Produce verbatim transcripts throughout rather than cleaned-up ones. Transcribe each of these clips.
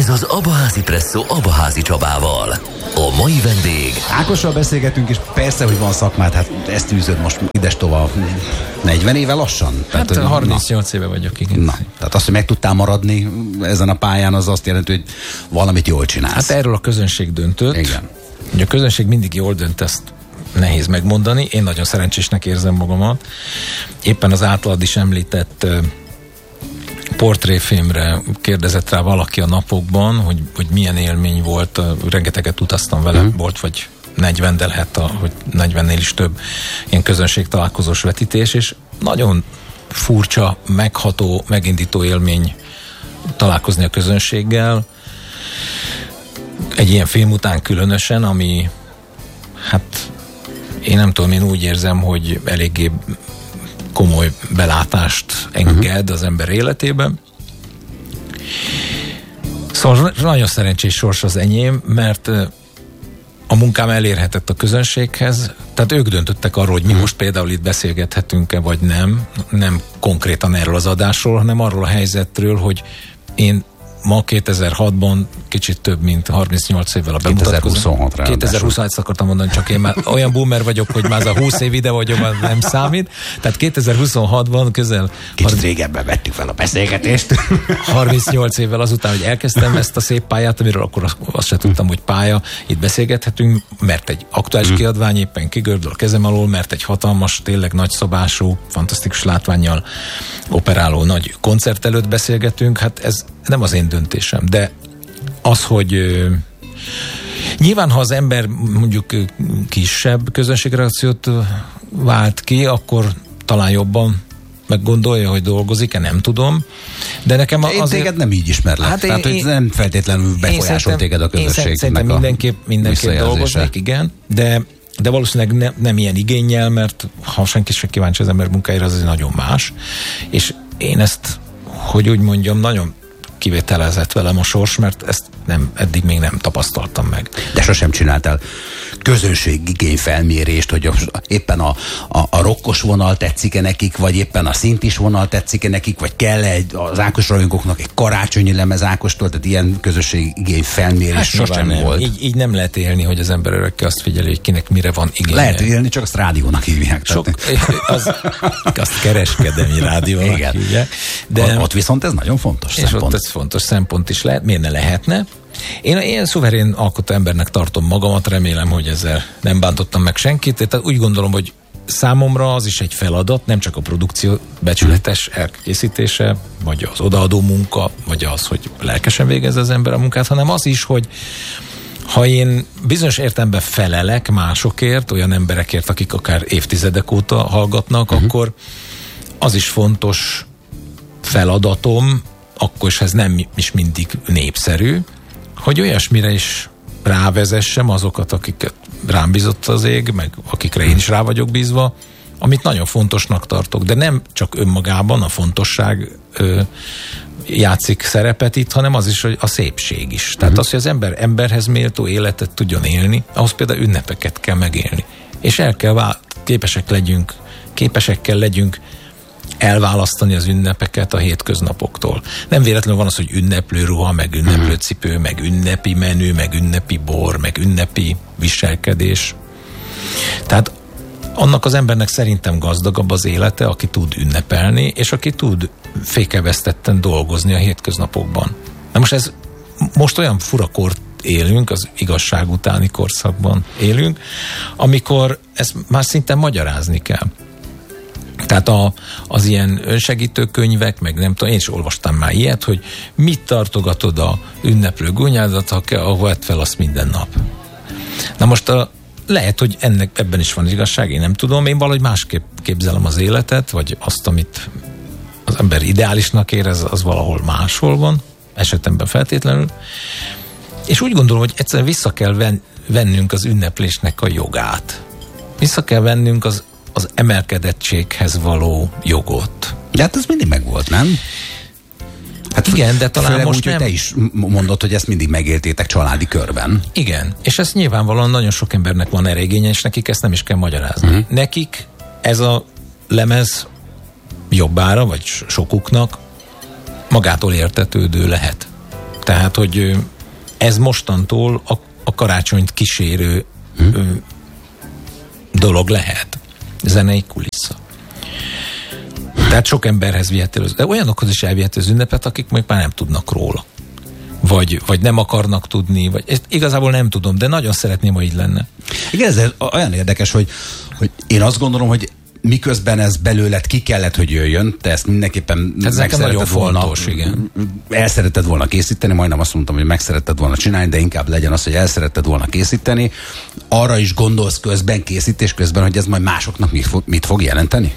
Ez az Abaházi Presszó Abaházi Csabával. A mai vendég... Ákossal beszélgetünk, és persze, hogy van szakmád, hát ezt űzöd most idestova negyven éve lassan? Hát tehát, harmincnyolc éve vagyok, igen. Na, tehát azt, hogy meg tudtál maradni ezen a pályán, az azt jelenti, hogy valamit jól csinálsz. Hát erről a közönség döntött. Igen. Ugye a közönség mindig jól dönt, ezt nehéz megmondani. Én nagyon szerencsésnek érzem magamat. Éppen az általad is említett portréfilmre kérdezett rá valaki a napokban, hogy, hogy milyen élmény volt, rengeteget utaztam vele, mm. volt vagy negyven, de lehet, a, hogy negyvennél is több ilyen közönség találkozós vetítés, és nagyon furcsa, megható, megindító élmény találkozni a közönséggel. Egy ilyen film után különösen, ami hát én nem tudom, én úgy érzem, hogy eléggé komoly belátást enged az ember életében. Szóval nagyon szerencsés sors az enyém, mert a munkám elérhetett a közönséghez, tehát ők döntöttek arról, hogy mi most például itt beszélgethetünk-e, vagy nem, nem konkrétan erről az adásról, hanem arról a helyzetről, hogy én ma kétezer-hatban kicsit több, mint harmincnyolc évvel a bemutatkozom. kétezer-huszonhat kétezer-huszonhat akartam mondani, csak én már olyan boomer vagyok, hogy már az a húsz év ide vagyok, már nem számít. Tehát kétezer-huszonhatban közel... Kicsit régebben vettük fel a beszélgetést. harmincnyolc évvel azután, hogy elkezdtem ezt a szép pályát, amiről akkor azt sem tudtam, hogy pálya, itt beszélgethetünk, mert egy aktuális kiadvány éppen kigördül a kezem alól, mert egy hatalmas, tényleg nagyszabású, fantasztikus látvánnyal operáló nagy koncert előtt beszélgetünk, hát ez nem az én döntésem, de az, hogy ö, nyilván, ha az ember mondjuk kisebb közönségreakciót vált ki, akkor talán jobban meggondolja, hogy dolgozik-e, nem tudom. De nekem én azért... téged nem így ismerlek. Hát Tehát, én, hogy nem feltétlenül befolyásol téged a közönségnek. Én szerintem mindenképp, mindenképp dolgoznék, igen, de, de valószínűleg ne, nem ilyen igénnyel, mert ha senki sem kíváncsi az ember munkáira, az nagyon más. És én ezt, hogy úgy mondjam, nagyon kivételezett velem a sors, mert ezt nem, eddig még nem tapasztaltam meg. De sosem csináltál közönségigényfelmérést, hogy éppen a, a, a rokkos vonal tetszik-e nekik, vagy éppen a szintis vonal tetszik-e nekik, vagy kell egy, az Ákos rajongóknak egy karácsonyi lemez Ákostól, tehát ilyen közönségigényfelmérés hát sosem nem. volt. Így, így nem lehet élni, hogy az ember örökké azt figyeli, hogy kinek mire van igénye. Lehet élni, csak azt rádiónak hívják. Sok, az, azt kereskedelmi rádiónak igen. hívják. De, ott viszont ez nagyon fontos és szempont. Ott ez fontos szempont is lehet, miért ne lehetne. Én ilyen szuverén alkotó embernek tartom magamat, remélem, hogy ezzel nem bántottam meg senkit. Tehát úgy gondolom, hogy számomra az is egy feladat, nem csak a produkció becsületes elkészítése, vagy az odaadó munka, vagy az, hogy lelkesen végezze az ember a munkát, hanem az is, hogy ha én bizonyos értelemben felelek másokért, olyan emberekért, akik akár évtizedek óta hallgatnak, uh-huh. akkor az is fontos feladatom, akkor is ez nem is mindig népszerű, hogy olyasmire is rávezessem azokat, akiket rám bízott az ég, meg akikre én is rá vagyok bízva, amit nagyon fontosnak tartok, de nem csak önmagában a fontosság ö, játszik szerepet itt, hanem az is, hogy a szépség is. Tehát uh-huh. az, hogy az ember emberhez méltó életet tudjon élni, ahhoz például ünnepeket kell megélni. És el kell vál- képesek legyünk, képesek kell legyünk elválasztani az ünnepeket a hétköznapoktól. Nem véletlenül van az, hogy ünneplő ruha, meg ünneplő cipő, meg ünnepi menü, meg ünnepi bor, meg ünnepi viselkedés. Tehát annak az embernek szerintem gazdagabb az élete, aki tud ünnepelni, és aki tud fékevesztetten dolgozni a hétköznapokban. Na most ez, most olyan furakort élünk, az igazság utáni korszakban élünk, amikor ezt már szinte magyarázni kell. Tehát a, az ilyen önsegítő könyvek, meg nem tudom, én is olvastam már ilyet, hogy mit tartogatod a ünneplő gúnyádat, ha kell, ahol vett fel azt minden nap. Na most a, lehet, hogy ennek, ebben is van igazság, én nem tudom, én valahogy másképp képzelem az életet, vagy azt, amit az ember ideálisnak érez, az valahol máshol van, esetemben feltétlenül. És úgy gondolom, hogy egyszerűen vissza kell ven, vennünk az ünneplésnek a jogát. Vissza kell vennünk az az emelkedettséghez való jogot. De hát ez mindig megvolt, nem? Hát igen, de talán most úgy, nem. Hogy te is mondod, hogy ezt mindig megéltétek családi körben. Igen, és ez nyilvánvalóan nagyon sok embernek van erre igénye, és nekik ezt nem is kell magyarázni. Uh-huh. Nekik ez a lemez jobbára, vagy sokuknak magától értetődő lehet. Tehát, hogy ez mostantól a, a karácsonyt kísérő hm. ö, dolog lehet. Zenei kulissza. Tehát sok emberhez vihet el, de olyanokhoz is elvihet az ünnepet, akik még már nem tudnak róla. Vagy, vagy nem akarnak tudni, vagy ezt igazából nem tudom, de nagyon szeretném, hogy így lenne. Igen, ez olyan érdekes, hogy, hogy én azt gondolom, hogy miközben ez belőled ki kellett, hogy jöjjön, te ezt mindenképpen ez meg szeretted volna, fontos, igen. el szeretted volna készíteni, majdnem azt mondtam, hogy meg szeretted volna csinálni, de inkább legyen az, hogy el szeretted volna készíteni. Arra is gondolsz közben, készítés közben, hogy ez majd másoknak mit fog, mit fog jelenteni?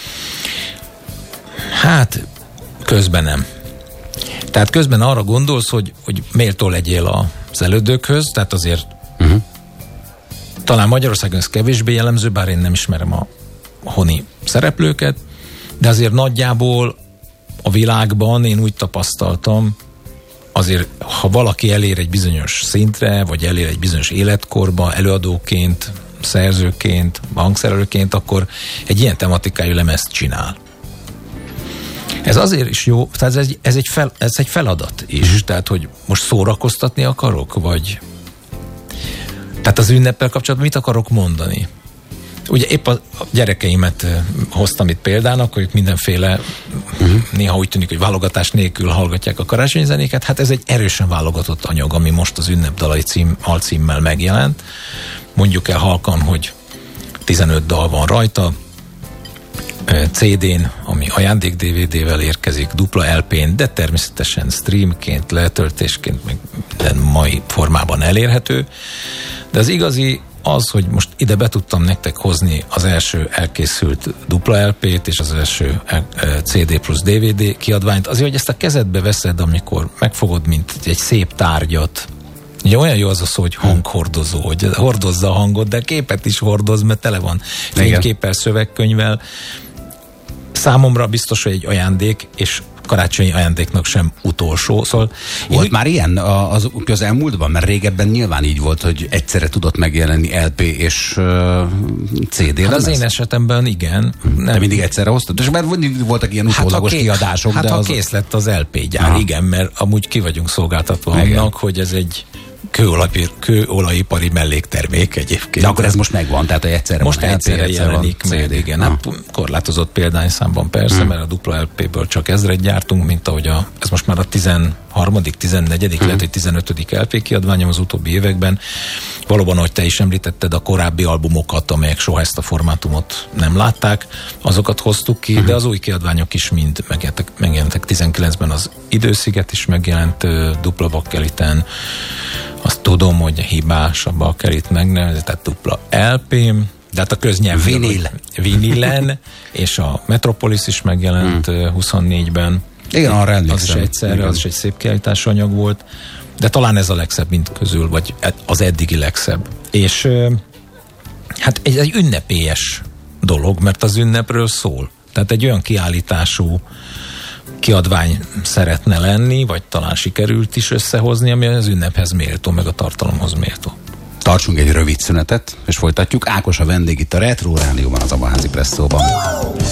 Hát, közben nem. Tehát közben arra gondolsz, hogy, hogy méltó legyél az elődökhöz, tehát azért uh-huh. talán Magyarországon ez kevésbé jellemző, bár én nem ismerem a honi szereplőket, de azért nagyjából a világban én úgy tapasztaltam, azért ha valaki elér egy bizonyos szintre, vagy elér egy bizonyos életkorba, előadóként, szerzőként, hangszerelőként, akkor egy ilyen tematikájú lemezt csinál. Ez azért is jó, tehát ez egy, ez egy, fel, ez egy feladat is, mm. tehát hogy most szórakoztatni akarok, vagy tehát az ünneppel kapcsolatban mit akarok mondani? Ugye épp a gyerekeimet hoztam itt példának, hogy mindenféle, uh-huh. néha úgy tűnik, hogy válogatás nélkül hallgatják a karácsonyi zenéket, hát ez egy erősen válogatott anyag, ami most az ünnepdalai cím, alcímmel megjelent. Mondjuk el halkan, hogy tizenöt dal van rajta, cé dén, ami ajándék dé vé dé-vel érkezik, dupla el pén, de természetesen streamként, letöltésként, meg mai formában elérhető. De az igazi az, hogy most ide be tudtam nektek hozni az első elkészült dupla el pét és az első cé dé plusz dé vé dé kiadványt, azért, hogy ezt a kezedbe veszed, amikor megfogod, mint egy szép tárgyat. Ugye olyan jó az a szó, hogy hanghordozó, hogy hordozza a hangot, de képet is hordoz, mert tele van fényképpel, szövegkönyvvel. Számomra biztos, hogy egy ajándék, és karácsonyi ajándéknak sem utolsó. Szóval volt én... már ilyen az közelmúltban? Mert régebben nyilván így volt, hogy egyszerre tudott megjelenni el pé és uh, cé dé. Hát az én esetemben igen. Nem. De mindig egyszerre hoztad? És mert voltak ilyen utólagos hát, kiadások. Hát de ha az... kész lett az el pé gyár, aha. igen, mert amúgy ki vagyunk szolgáltatva igen. annak, hogy ez egy kőolajipari melléktermék egyébként. De akkor ez most megvan, tehát egyszerre most van egyszerre el pé, jelenik meg, igen. Hát korlátozott példányszámban persze, hmm. mert a dupla el péből csak ezret gyártunk, mint ahogy a, ez most már a tizenharmadik, tizennegyedik, hmm. lehet, hogy tizenötödik el pé kiadványom az utóbbi években. Valóban, ahogy te is említetted, a korábbi albumokat, amelyek soha ezt a formátumot nem látták, azokat hoztuk ki, hmm. de az új kiadványok is mind megjelentek, megjelentek tizenkilencben az Idősziget is megjelent dupla bakkeliten. Azt tudom, hogy hibás a bakkelit megnevezett, tehát dupla el pé, de hát a köznyelv vinil. Vinilen, és a Metropolis is megjelent hmm. huszonnégyben. Igen, arra emlékszem. Az is egyszerre, igen. Az is egy szép kiállítású anyag volt, de talán ez a legszebb mint közül, vagy az eddigi legszebb. És hát ez egy ünnepélyes dolog, mert az ünnepről szól. Tehát egy olyan kiállítású kiadvány szeretne lenni, vagy talán sikerült is összehozni, ami az ünnephez méltó, meg a tartalomhoz méltó. Tartsunk egy rövid szünetet, és folytatjuk. Ákos a vendég itt a Retro Rádióban, az Abaházi Presszóban.